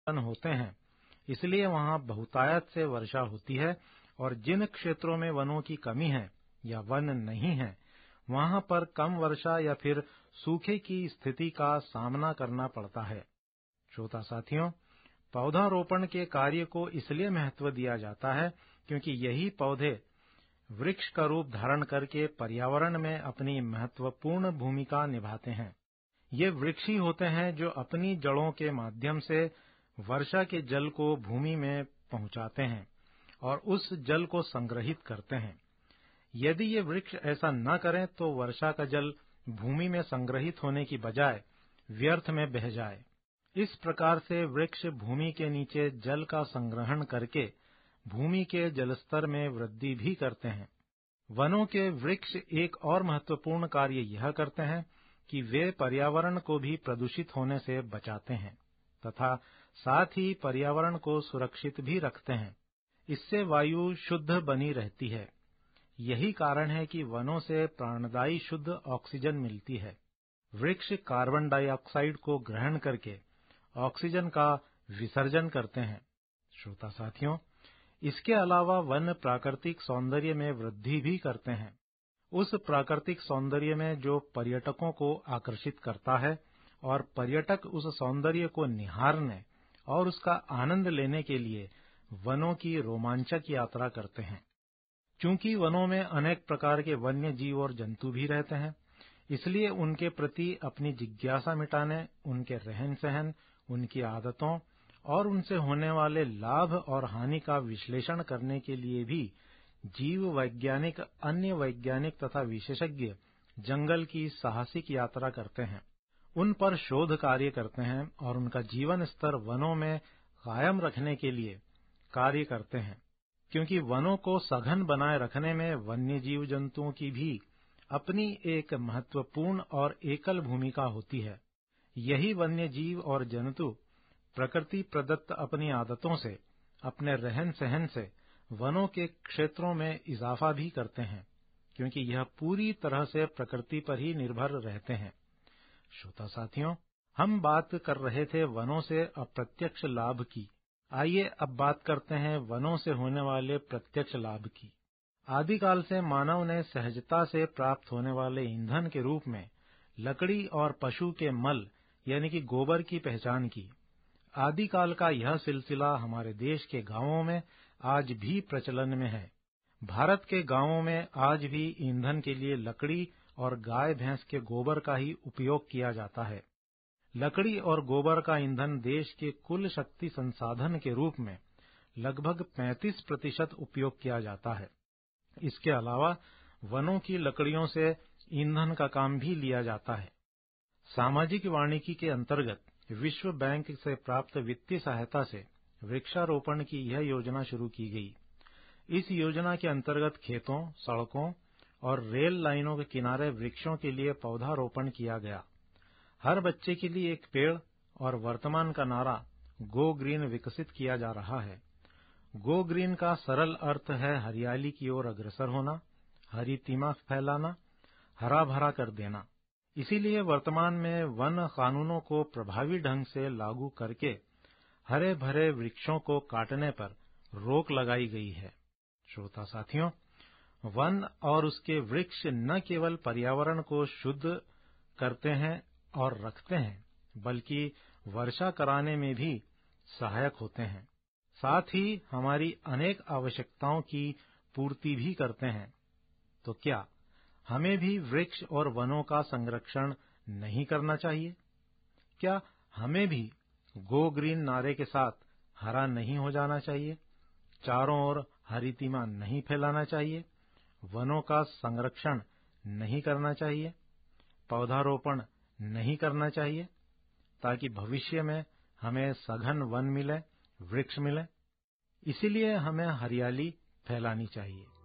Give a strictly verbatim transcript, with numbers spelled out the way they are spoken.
होते हैं, इसलिए वहां बहुतायत से वर्षा होती है, और जिन क्षेत्रों में वनों की कमी है या वन नहीं है, वहां पर कम वर्षा या फिर सूखे की स्थिति का सामना करना पड़ता है। श्रोता साथियों, पौधारोपण के कार्य को इसलिए महत्व दिया जाता है क्योंकि यही पौधे वृक्ष का रूप धारण करके पर्यावरण में अपनी महत्वपूर्ण भूमिका निभाते हैं। ये वृक्ष ही होते हैं जो अपनी जड़ों के माध्यम से वर्षा के जल को भूमि में पहुंचाते हैं और उस जल को संग्रहित करते हैं। यदि ये वृक्ष ऐसा न करें तो वर्षा का जल भूमि में संग्रहित होने की बजाय व्यर्थ में बह जाए। इस प्रकार से वृक्ष भूमि के नीचे जल का संग्रहण करके भूमि के जलस्तर में वृद्धि भी करते हैं। वनों के वृक्ष एक और महत्वपूर्ण कार्य यह करते हैं कि वे पर्यावरण को भी प्रदूषित होने से बचाते हैं तथा साथ ही पर्यावरण को सुरक्षित भी रखते हैं। इससे वायु शुद्ध बनी रहती है। यही कारण है कि वनों से प्राणदायी शुद्ध ऑक्सीजन मिलती है। वृक्ष कार्बन डाइऑक्साइड को ग्रहण करके ऑक्सीजन का विसर्जन करते हैं। श्रोता साथियों, इसके अलावा वन प्राकृतिक सौंदर्य में वृद्धि भी करते हैं। उस प्राकृतिक सौंदर्य में जो पर्यटकों को आकर्षित करता है और पर्यटक उस सौंदर्य को निहारने और उसका आनंद लेने के लिए वनों की रोमांचक यात्रा करते हैं। चूंकि वनों में अनेक प्रकार के वन्य जीव और जंतु भी रहते हैं, इसलिए उनके प्रति अपनी जिज्ञासा मिटाने, उनके रहन सहन, उनकी आदतों और उनसे होने वाले लाभ और हानि का विश्लेषण करने के लिए भी जीव वैज्ञानिक, अन्य वैज्ञानिक तथा विशेषज्ञ जंगल की साहसिक यात्रा करते हैं, उन पर शोध कार्य करते हैं और उनका जीवन स्तर वनों में कायम रखने के लिए कार्य करते हैं। क्योंकि वनों को सघन बनाए रखने में वन्य जीव जंतुओं की भी अपनी एक महत्वपूर्ण और एकल भूमिका होती है। यही वन्य जीव और जंतु प्रकृति प्रदत्त अपनी आदतों से, अपने रहन सहन से वनों के क्षेत्रों में इजाफा भी करते हैं, क्योंकि यह पूरी तरह से प्रकृति पर ही निर्भर रहते हैं। श्रोता साथियों, हम बात कर रहे थे वनों से अप्रत्यक्ष लाभ की। आइए अब बात करते हैं वनों से होने वाले प्रत्यक्ष लाभ की। आदिकाल से मानव ने सहजता से प्राप्त होने वाले ईंधन के रूप में लकड़ी और पशु के मल यानी कि गोबर की पहचान की। आदिकाल का यह सिलसिला हमारे देश के गांवों में आज भी प्रचलन में है। भारत के गांवों में आज भी ईंधन के लिए लकड़ी और गाय भैंस के गोबर का ही उपयोग किया जाता है। लकड़ी और गोबर का ईंधन देश के कुल शक्ति संसाधन के रूप में लगभग पैंतीस प्रतिशत उपयोग किया जाता है। इसके अलावा वनों की लकड़ियों से ईंधन का काम भी लिया जाता है। सामाजिक वानिकी के अंतर्गत विश्व बैंक से प्राप्त वित्तीय सहायता से वृक्षारोपण की यह योजना शुरू की गई। इस योजना के अंतर्गत खेतों, सड़कों और रेल लाइनों के किनारे वृक्षों के लिए पौधारोपण किया गया। हर बच्चे के लिए एक पेड़ और वर्तमान का नारा गो ग्रीन विकसित किया जा रहा है। गो ग्रीन का सरल अर्थ है हरियाली की ओर अग्रसर होना, हरितिमा फैलाना, हरा भरा कर देना। इसीलिए वर्तमान में वन कानूनों को प्रभावी ढंग से लागू करके हरे भरे वृक्षों को काटने पर रोक लगाई गई है। श्रोता साथियों, वन और उसके वृक्ष न केवल पर्यावरण को शुद्ध करते हैं और रखते हैं, बल्कि वर्षा कराने में भी सहायक होते हैं। साथ ही हमारी अनेक आवश्यकताओं की पूर्ति भी करते हैं। तो क्या हमें भी वृक्ष और वनों का संरक्षण नहीं करना चाहिए? क्या हमें भी गो ग्रीन नारे के साथ हरा नहीं हो जाना चाहिए? चारों ओर हरितिमा नहीं फैलाना चाहिए? वनों का संरक्षण नहीं करना चाहिए? पौधारोपण नहीं करना चाहिए, ताकि भविष्य में हमें सघन वन मिले, वृक्ष मिले? इसीलिए हमें हरियाली फैलानी चाहिए।